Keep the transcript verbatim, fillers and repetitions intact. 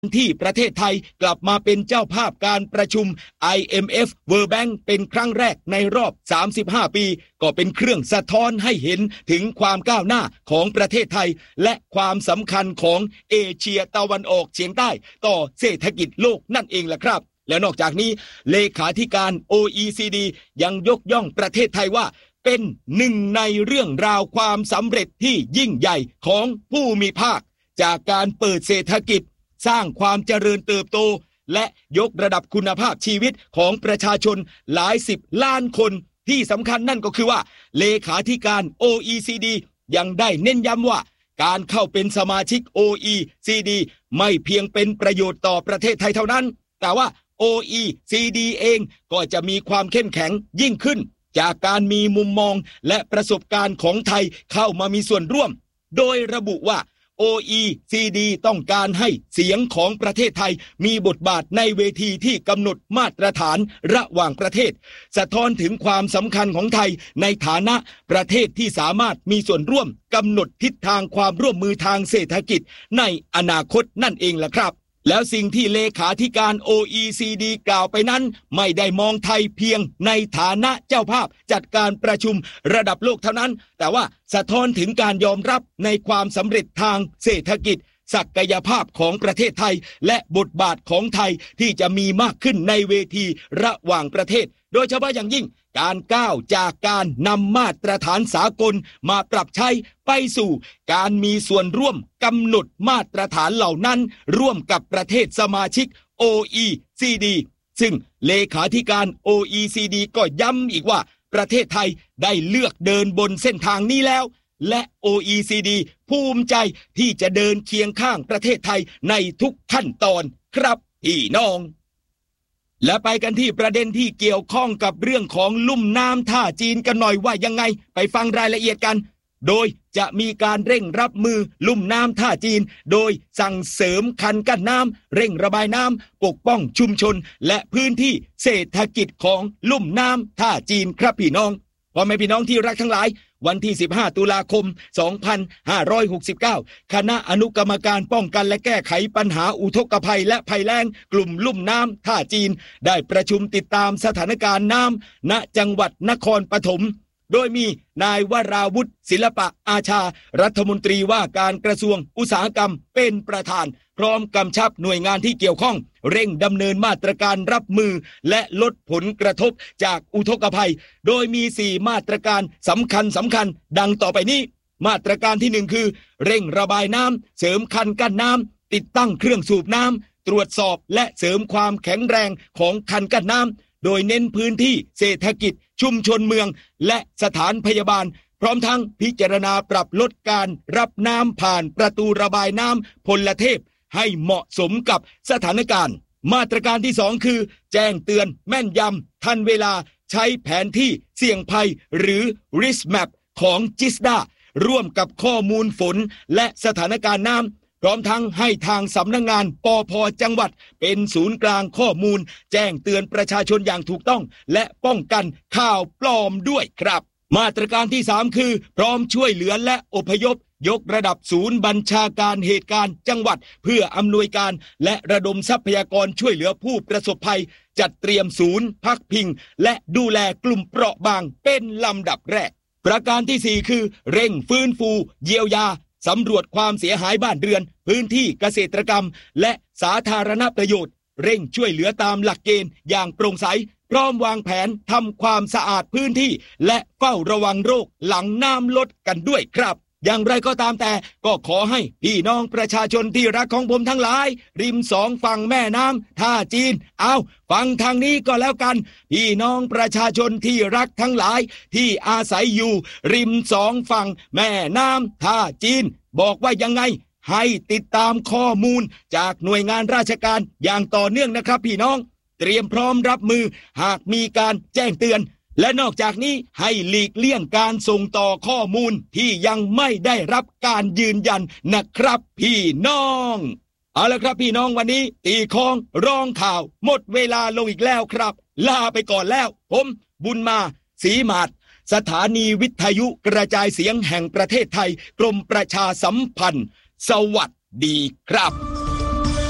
ที่ประเทศไทยกลับมาเป็นเจ้าภาพการประชุม ไอ เอ็ม เอฟ World Bank เป็นครั้งแรกในรอบสามสิบห้าปีก็เป็นเครื่องสะท้อนให้เห็นถึงความก้าวหน้าของประเทศไทยและความสำคัญของเอเชียตะวันออกเฉียงใต้ต่อเศรษฐกิจโลกนั่นเองล่ะครับและนอกจากนี้เลขาธิการ โอ อี ซี ดี ยังยกย่องประเทศไทยว่าเป็นหนึ่งในเรื่องราวความสำเร็จที่ยิ่งใหญ่ของภูมิภาคจากการเปิดเศรษฐกิจสร้างความเจริญเติบโตและยกระดับคุณภาพชีวิตของประชาชนหลายสิบล้านคนที่สำคัญนั่นก็คือว่าเลขาธิการ โอ อี ซี ดี ยังได้เน้นย้ำว่าการเข้าเป็นสมาชิก โอ อี ซี ดี ไม่เพียงเป็นประโยชน์ต่อประเทศไทยเท่านั้นแต่ว่า โอ อี ซี ดี เองก็จะมีความเข้มแข็งยิ่งขึ้นจากการมีมุมมองและประสบการณ์ของไทยเข้ามามีส่วนร่วมโดยระบุว่าโอ อี ซี ดี ต้องการให้เสียงของประเทศไทยมีบทบาทในเวทีที่กำหนดมาตรฐานระหว่างประเทศสะท้อนถึงความสำคัญของไทยในฐานะประเทศที่สามารถมีส่วนร่วมกำหนดทิศทางความร่วมมือทางเศรษฐกิจในอนาคตนั่นเองล่ะครับแล้วสิ่งที่เลขาธิการ โอ อี ซี ดี กล่าวไปนั้นไม่ได้มองไทยเพียงในฐานะเจ้าภาพจัดการประชุมระดับโลกเท่านั้นแต่ว่าสะท้อนถึงการยอมรับในความสำเร็จทางเศรษฐกิจศักยภาพของประเทศไทยและบทบาทของไทยที่จะมีมากขึ้นในเวทีระหว่างประเทศโดยเฉพาะอย่างยิ่งการก้าวจากการนำมาตรฐานสากลมาปรับใช้ไปสู่การมีส่วนร่วมกำหนดมาตรฐานเหล่านั้นร่วมกับประเทศสมาชิก โอ อี ซี ดี ซึ่งเลขาธิการ โอ อี ซี ดี ก็ย้ำอีกว่าประเทศไทยได้เลือกเดินบนเส้นทางนี้แล้วและ โอ อี ซี ดี ภูมิใจที่จะเดินเคียงข้างประเทศไทยในทุกขั้นตอนครับพี่น้องและไปกันที่ประเด็นที่เกี่ยวข้องกับเรื่องของลุ่มน้ำท่าจีนกันหน่อยว่ายังไงไปฟังรายละเอียดกันโดยจะมีการเร่งรับมือลุ่มน้ำท่าจีนโดยสั่งเสริมคันกั้นน้ำเร่งระบายน้ำปกป้องชุมชนและพื้นที่เศรษฐกิจของลุ่มน้ำท่าจีนครับพี่น้องพ่อแม่พี่น้องที่รักทั้งหลายวันที่สิบห้าตุลาคมสองพันห้าร้อยหกสิบเก้าคณะอนุกรรมการป้องกันและแก้ไขปัญหาอุทกภัยและภัยแล้งกลุ่มลุ่มน้ำท่าจีนได้ประชุมติดตามสถานการณ์น้ำณจังหวัดนครปฐมโดยมีนายวราวุฒิศิลปะอาชารัฐมนตรีว่าการกระทรวงอุตสาหกรรมเป็นประธานพร้อมกำชับหน่วยงานที่เกี่ยวข้องเร่งดำเนินมาตรการรับมือและลดผลกระทบจากอุทกภัยโดยมีสี่มาตรการสำคัญสำคัญดังต่อไปนี้มาตรการที่หนึ่งคือเร่งระบายน้ำเสริมคันกั้นน้ำติดตั้งเครื่องสูบน้ำตรวจสอบและเสริมความแข็งแรงของคันกั้นน้ำโดยเน้นพื้นที่เศรษฐกิจชุมชนเมืองและสถานพยาบาลพร้อมทั้งพิจารณาปรับลดการรับน้ำผ่านประตูระบายน้ำพลเทพให้เหมาะสมกับสถานการณ์มาตรการที่สองคือแจ้งเตือนแม่นยำทันเวลาใช้แผนที่เสี่ยงภัยหรือ Risk Map ของ จิส ดา ร่วมกับข้อมูลฝนและสถานการณ์น้ำพร้อมทั้งให้ทางสำนักงานปภ.จังหวัดเป็นศูนย์กลางข้อมูลแจ้งเตือนประชาชนอย่างถูกต้องและป้องกันข่าวปลอมด้วยครับมาตรการที่สามคือพร้อมช่วยเหลือและอพยพยกระดับศูนย์บัญชาการเหตุการณ์จังหวัดเพื่ออำนวยการและระดมทรัพยากรช่วยเหลือผู้ประสบภัยจัดเตรียมศูนย์พักพิงและดูแลกลุ่มเปราะบางเป็นลำดับแรกประการที่สี่คือเร่งฟื้นฟูเยียวยาสำรวจความเสียหายบ้านเรือนพื้นที่เกษตรกรรมและสาธารณประโยชน์เร่งช่วยเหลือตามหลักเกณฑ์อย่างโปร่งใสพร้อมวางแผนทำความสะอาดพื้นที่และเฝ้าระวังโรคหลังน้ำลดกันด้วยครับอย่างไรก็ตามแต่ก็ขอให้พี่น้องประชาชนที่รักของผมทั้งหลายริมสองฝั่งแม่น้ำท่าจีนเอาฟังทางนี้ก็แล้วกันพี่น้องประชาชนที่รักทั้งหลายที่อาศัยอยู่ริมสองฝั่งแม่น้ำท่าจีนบอกว่ายังไงให้ติดตามข้อมูลจากหน่วยงานราชการอย่างต่อเนื่องนะครับพี่น้องเตรียมพร้อมรับมือหากมีการแจ้งเตือนและนอกจากนี้ให้หลีกเลี่ยงการส่งต่อข้อมูลที่ยังไม่ได้รับการยืนยันนะครับพี่น้องเอาละครับพี่น้องวันนี้ตีคองร้องข่าวหมดเวลาลงอีกแล้วครับลาไปก่อนแล้วผมบุญมาศรีมาศสถานีวิทยุกระจายเสียงแห่งประเทศไทยกรมประชาสัมพันธ์สวัสดีครับ